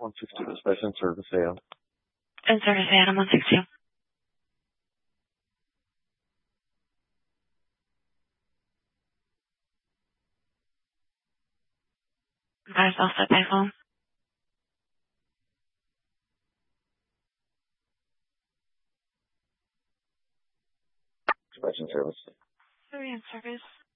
160 inspection service AM. In service Adam 160. Advise all set by phone. Inspection service. 3 in service.